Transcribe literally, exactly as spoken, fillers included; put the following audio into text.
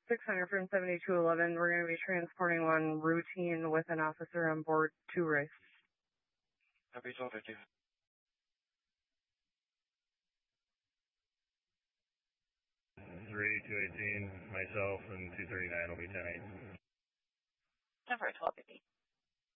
six hundred from seventy-two eleven. We're going to be transporting one routine with an officer on board to Rice. Copy, twelve fifty. three, two eighteen, myself, and two thirty-nine will be ten eight. Number twelve fifty.